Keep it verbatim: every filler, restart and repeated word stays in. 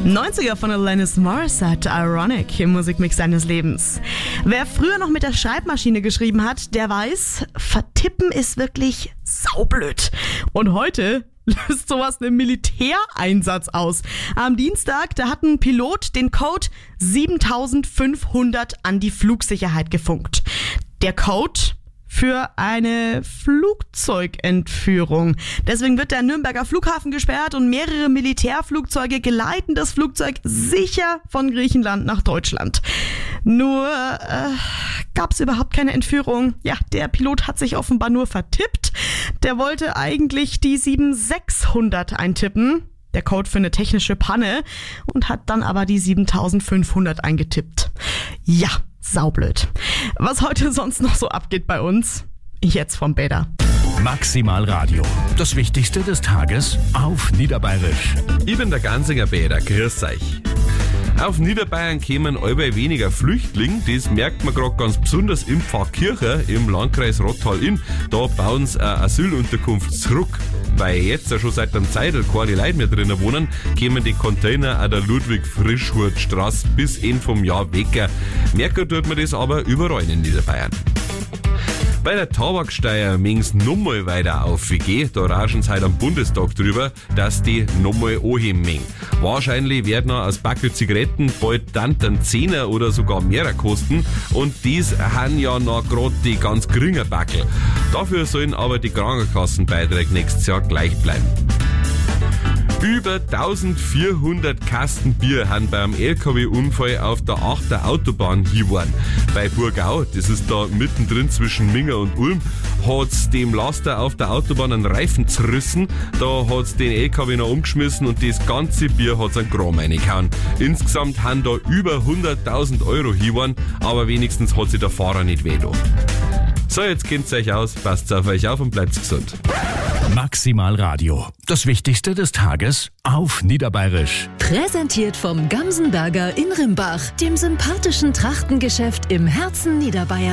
neunziger von Alanis Morissette, Ironic im Musikmix seines Lebens. Wer früher noch mit der Schreibmaschine geschrieben hat, der weiß, vertippen ist wirklich saublöd. Und heute löst sowas einen Militäreinsatz aus. Am Dienstag, da hat ein Pilot den Code siebentausendfünfhundert an die Flugsicherheit gefunkt. Der Code für eine Flugzeugentführung. Deswegen wird der Nürnberger Flughafen gesperrt und mehrere Militärflugzeuge geleiten das Flugzeug sicher von Griechenland nach Deutschland. Nur äh, gab es überhaupt keine Entführung. Ja, der Pilot hat sich offenbar nur vertippt. Der wollte eigentlich die siebentausendsechshundert eintippen. Der Code für eine technische Panne, und hat dann aber die siebentausendfünfhundert eingetippt. Ja, saublöd. Was heute sonst noch so abgeht bei uns? Jetzt vom Bäder. Maximal Radio. Das Wichtigste des Tages auf Niederbayerisch. Ich bin der Gansinger Bäder, grüß euch. Auf Niederbayern kämen allweil weniger Flüchtlinge, das merkt man gerade ganz besonders in Pfarrkirchen im Landkreis Rottal-Inn. Da bauen sie eine Asylunterkunft zurück. Weil jetzt ja schon seit einem Zeitl keine Leute mehr drinnen wohnen, kämen die Container an der Ludwig-Frischhurt-Straße bis Ende vom Jahr weg. Merken tut man das aber überall in Niederbayern. Bei der Tabaksteuer mengen's nochmal weiter aufgehen. Da raschen sie heute am Bundestag drüber, dass die nochmal anheben mengen. Wahrscheinlich werden auch aus Backel Zigaretten bald dann einen Zehner oder sogar mehr kosten. Und dies haben ja noch gerade die ganz geringen Backel. Dafür sollen aber die Krankenkassenbeiträge nächstes Jahr gleich bleiben. Über eintausendvierhundert Kasten Bier haben beim L K W-Unfall auf der achter Autobahn hingeworfen. Bei Burgau, das ist da mittendrin zwischen Minga und Ulm, hat's dem Laster auf der Autobahn einen Reifen zerrissen. Da hat's den L K W noch umgeschmissen und das ganze Bier hat's einen Gramm reingehauen. Insgesamt haben da über hunderttausend Euro hingeworfen, aber wenigstens hat sich der Fahrer nicht weh getan. So, jetzt kennt's euch aus, passt auf euch auf und bleibt gesund. Maximal Radio. Das Wichtigste des Tages auf Niederbayerisch. Präsentiert vom Gamsenberger in Rimbach, dem sympathischen Trachtengeschäft im Herzen Niederbayern.